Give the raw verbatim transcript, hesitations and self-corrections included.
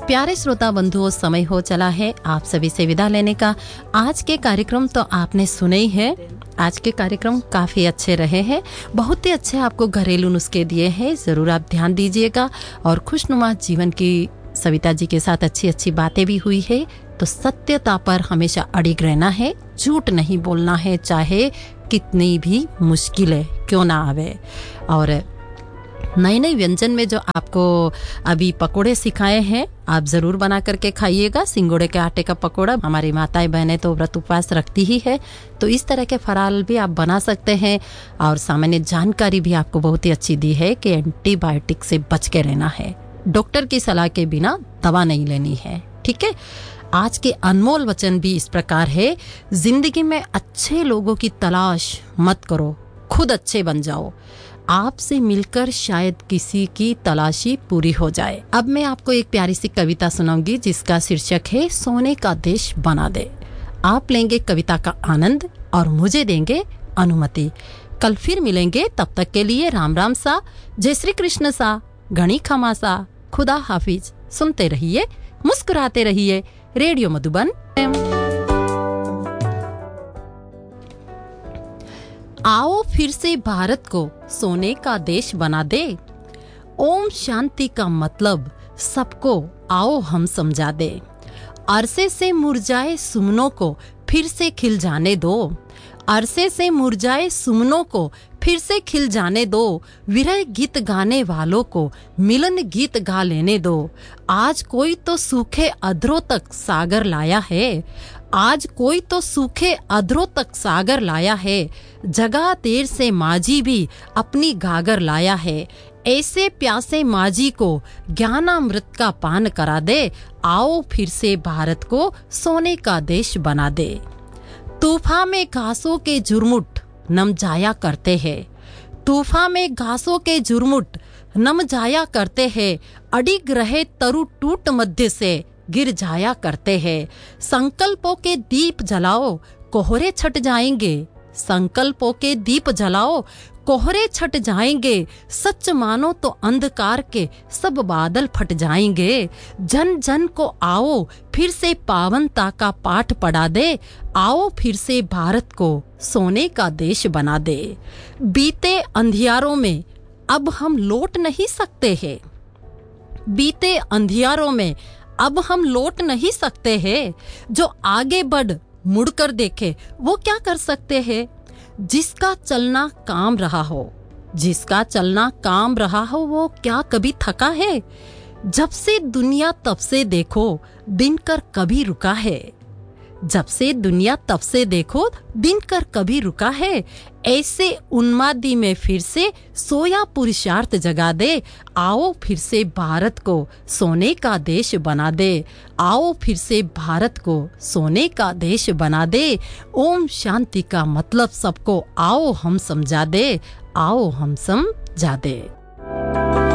प्यारे श्रोता बंधुओं, समय हो चला है आप सभी से विदा लेने का। आज के कार्यक्रम तो आपने सुने ही है। आज के कार्यक्रम काफ़ी अच्छे रहे हैं, बहुत ही अच्छे आपको घरेलू नुस्खे दिए हैं। ज़रूर आप ध्यान दीजिएगा और खुशनुमा जीवन की सविता जी के साथ अच्छी अच्छी बातें भी हुई है। तो सत्यता पर हमेशा अड़िग रहना है, झूठ नहीं बोलना है, चाहे कितनी भी मुश्किलें क्यों ना आवे। और नए नए व्यंजन में जो आपको अभी पकोड़े सिखाए हैं, आप ज़रूर बना करके खाइएगा। सिंगोड़े के आटे का पकोड़ा, हमारी माताएं बहनें तो व्रत उपवास रखती ही है, तो इस तरह के फराल भी आप बना सकते हैं। और सामान्य जानकारी भी आपको बहुत ही अच्छी दी है कि एंटीबायोटिक से बच के रहना है, डॉक्टर की सलाह के बिना दवा नहीं लेनी है, ठीक है। आज के अनमोल वचन भी इस प्रकार है, जिंदगी में अच्छे लोगों की तलाश मत करो, खुद अच्छे बन जाओ। आपसे मिलकर शायद किसी की तलाशी पूरी हो जाए। अब मैं आपको एक प्यारी सी कविता सुनाऊंगी जिसका शीर्षक है सोने का देश बना दे। आप लेंगे कविता का आनंद और मुझे देंगे अनुमति। कल फिर मिलेंगे, तब तक के लिए राम राम सा, जय श्री कृष्ण सा, घनी खमा सा, खुदा हाफिज। सुनते रहिए, मुस्कुराते रहिए, रेडियो मधुबन। आओ फिर से भारत को सोने का देश बना दे। ओम शांति का मतलब सबको आओ हम समझा दे। अरसे से मुरझाए सुमनों को फिर से खिल जाने दो। अरसे से मुरझाए सुमनों को फिर से खिल जाने दो। विरह गीत गाने वालों को मिलन गीत गा लेने दो। आज कोई तो सूखे अधरों तक सागर लाया है। आज कोई तो सूखे अधरों तक सागर लाया है। जगा देर से माझी भी अपनी गागर लाया है। ऐसे प्यासे माझी को ज्ञानामृत का पान करा दे। आओ फिर से भारत को सोने का देश बना दे। तूफान में घासों के झुरमुट नम जाया करते हैं। तूफान में घासों के झुरमुट नम जाया करते हैं। अडिग रहे तरु टूट मध्य से गिर जाया करते हैं। संकल्पों के दीप जलाओ, कोहरे छट जाएंगे। संकल्पों के दीप जलाओ, कोहरे छट जाएंगे। सच मानो तो अंधकार के सब बादल फट जाएंगे। जन जन को आओ फिर से पावनता का पाठ पढ़ा दे। आओ फिर से भारत को सोने का देश बना दे। बीते अंधियारों में अब हम लौट नहीं सकते हैं। बीते अंधियारों में अब हम लौट नहीं सकते हैं। जो आगे बढ़ मुड़कर देखे वो क्या कर सकते हैं। जिसका चलना काम रहा हो, जिसका चलना काम रहा हो, वो क्या कभी थका है। जब से दुनिया तब से देखो दिन कर कभी रुका है। जब से दुनिया तब से देखो दिन कर कभी रुका है। ऐसे उन्मादी में फिर से सोया पुरुषार्थ जगा दे। आओ फिर से भारत को सोने का देश बना दे। आओ फिर से भारत को सोने का देश बना दे। ओम शांति का मतलब सबको आओ हम समझा दे। आओ हम समझा दे।